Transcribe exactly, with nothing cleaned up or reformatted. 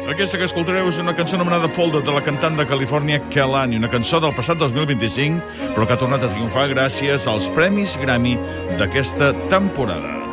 Aquesta que escoltareu és una cançó anomenada Folder, de la cantant de Califòrnia, Kehlani, una cançó del passat dos mil vint-i-cinc, però que ha tornat a triomfar gràcies als Premis Grammy d'aquesta temporada.